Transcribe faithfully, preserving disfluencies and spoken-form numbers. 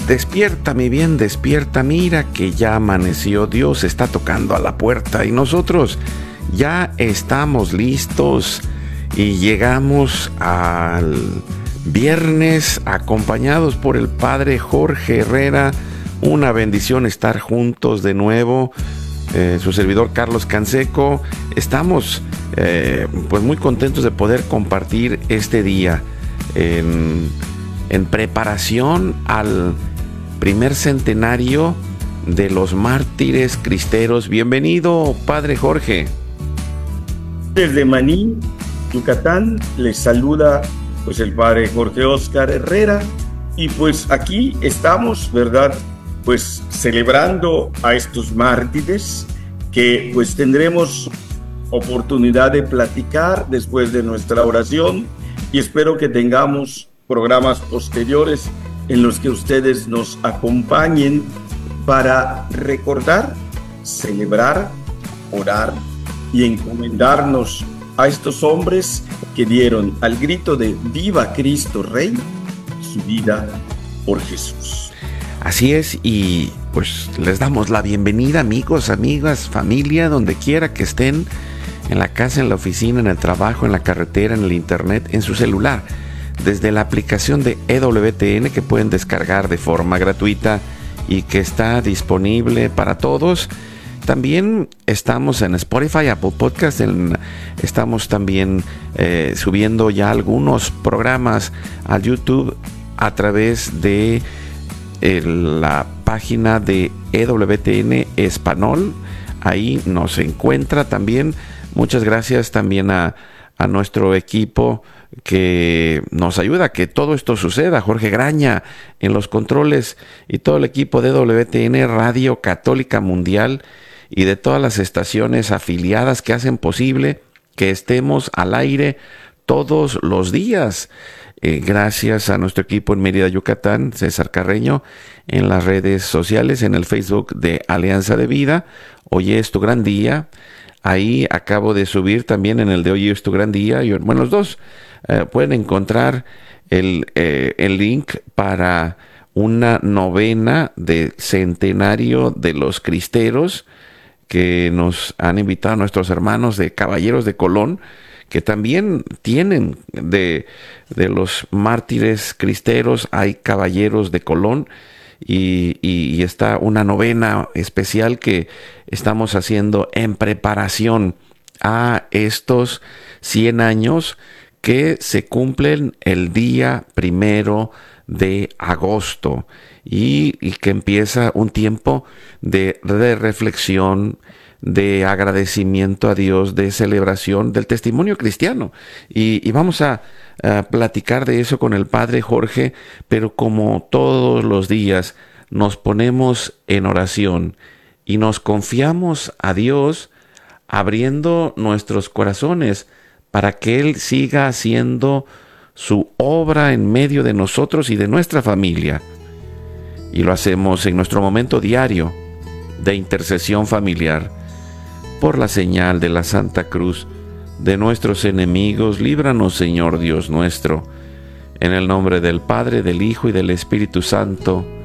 Despierta, mi bien, despierta, mira que ya amaneció, Dios está tocando a la puerta y nosotros ya estamos listos y llegamos al viernes acompañados por el Padre Jorge Herrera. Una bendición estar juntos de nuevo. Eh, su servidor Carlos Canseco. Estamos eh, pues muy contentos de poder compartir este día en, en preparación al primer centenario de los mártires cristeros. Bienvenido, Padre Jorge. Desde Maní, Yucatán, les saluda pues el Padre Jorge Óscar Herrera, y pues aquí estamos, ¿verdad?, pues celebrando a estos mártires que pues tendremos oportunidad de platicar después de nuestra oración, y espero que tengamos programas posteriores en los que ustedes nos acompañen para recordar, celebrar, orar y encomendarnos a estos hombres que dieron al grito de ¡Viva Cristo Rey! Su vida por Jesús. Así es, y pues les damos la bienvenida, amigos, amigas, familia, donde quiera que estén, en la casa, en la oficina, en el trabajo, en la carretera, en el internet, en su celular, desde la aplicación de E W T N que pueden descargar de forma gratuita y que está disponible para todos. También estamos en Spotify, Apple Podcast, en, estamos también eh, subiendo ya algunos programas a YouTube a través de eh, la página de E W T N Español. Ahí nos encuentra también. Muchas gracias también a, a nuestro equipo que nos ayuda a que todo esto suceda. Jorge Graña en los controles y todo el equipo de E W T N Radio Católica Mundial y de todas las estaciones afiliadas que hacen posible que estemos al aire todos los días. Eh, gracias a nuestro equipo en Mérida, Yucatán, César Carreño, en las redes sociales, en el Facebook de Alianza de Vida. Hoy es tu gran día. Ahí acabo de subir también en el de Hoy es tu gran día. Y, bueno, los dos eh, pueden encontrar el, eh, el link para una novena de centenario de los cristeros que nos han invitado nuestros hermanos de Caballeros de Colón, que también tienen de, de los mártires cristeros, hay Caballeros de Colón, y, y, y está una novena especial que estamos haciendo en preparación a estos cien años que se cumplen el día primero de agosto y, y que empieza un tiempo de, de reflexión, de agradecimiento a Dios, de celebración del testimonio cristiano. Y, y vamos a, a platicar de eso con el Padre Jorge, pero como todos los días nos ponemos en oración y nos confiamos a Dios, abriendo nuestros corazones para que Él siga haciendo su obra en medio de nosotros y de nuestra familia. Y lo hacemos en nuestro momento diario de intercesión familiar. Por la señal de la Santa Cruz de nuestros enemigos, líbranos, Señor Dios nuestro. En el nombre del Padre, del Hijo y del Espíritu Santo.